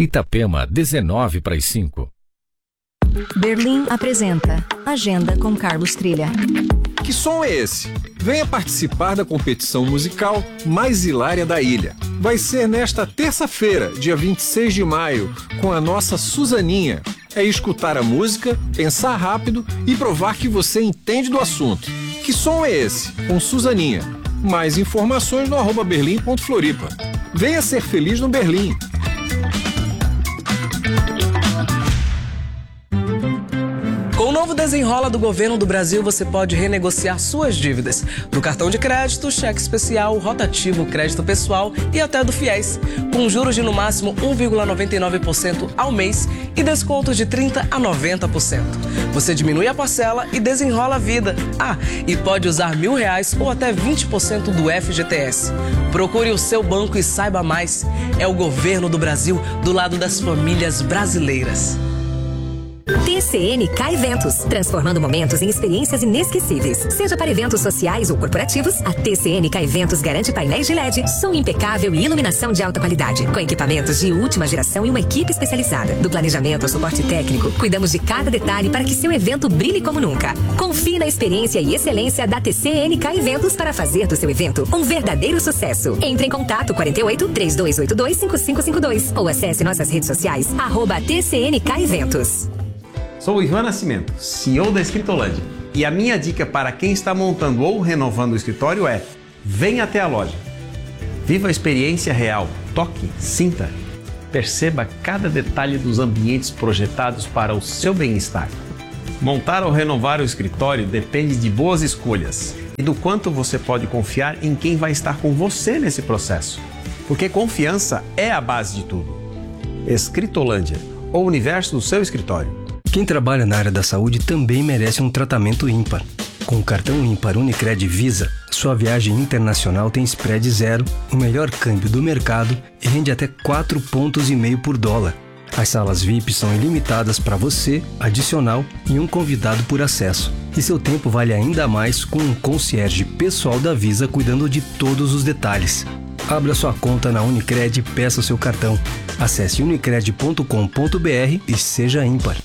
Itapema, 4:49. Berlim apresenta Agenda com Carlos Trilha. Que som é esse? Venha participar da competição musical mais hilária da ilha. Vai ser nesta terça-feira, dia 26 de maio, com a nossa Suzaninha. É escutar a música, pensar rápido e provar que você entende do assunto. Que som é esse? Com Suzaninha. Mais informações no @berlim.floripa. Venha ser feliz no Berlim. Com o novo Desenrola do Governo do Brasil, você pode renegociar suas dívidas do cartão de crédito, cheque especial, rotativo, crédito pessoal e até do FIES, com juros de no máximo 1,99% ao mês e descontos de 30% a 90%. Você diminui a parcela e desenrola a vida. E pode usar R$1.000 ou até 20% do FGTS. Procure o seu banco e saiba mais. É o Governo do Brasil do lado das famílias brasileiras. TCNK Eventos, transformando momentos em experiências inesquecíveis. Seja para eventos sociais ou corporativos, a TCNK Eventos garante painéis de LED, som impecável e iluminação de alta qualidade, com equipamentos de última geração e uma equipe especializada. Do planejamento ao suporte técnico, cuidamos de cada detalhe para que seu evento brilhe como nunca. Confie na experiência e excelência da TCNK Eventos para fazer do seu evento um verdadeiro sucesso. Entre em contato 48 3282 5552 ou acesse nossas redes sociais @TCNK Eventos. Sou o Ivan Nascimento, CEO da Escritolândia. E a minha dica para quem está montando ou renovando o escritório é: venha até a loja. Viva a experiência real, toque, sinta. Perceba cada detalhe dos ambientes projetados para o seu bem-estar. Montar ou renovar o escritório depende de boas escolhas e do quanto você pode confiar em quem vai estar com você nesse processo. Porque confiança é a base de tudo. Escritolândia, o universo do seu escritório. Quem trabalha na área da saúde também merece um tratamento ímpar. Com o cartão ímpar Unicred Visa, sua viagem internacional tem spread zero, o melhor câmbio do mercado e rende até 4,5 pontos por dólar. As salas VIP são ilimitadas para você, adicional e um convidado por acesso. E seu tempo vale ainda mais com um concierge pessoal da Visa cuidando de todos os detalhes. Abra sua conta na Unicred e peça o seu cartão. Acesse unicred.com.br e seja ímpar.